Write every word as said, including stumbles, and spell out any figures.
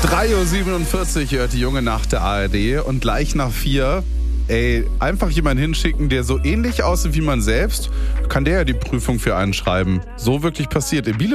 drei Uhr siebenundvierzig hört die junge Nacht der A R D und gleich nach vier, ey, einfach jemanden hinschicken, der so ähnlich aussieht wie man selbst, kann der ja die Prüfung für einen schreiben. So wirklich passiert. In Bielefeld